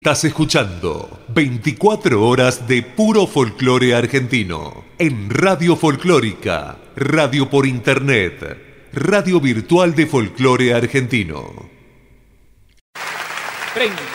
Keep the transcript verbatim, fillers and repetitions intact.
Estás escuchando veinticuatro horas de puro folclore argentino en Radio Folclórica, radio por internet, radio virtual de folclore argentino. treinta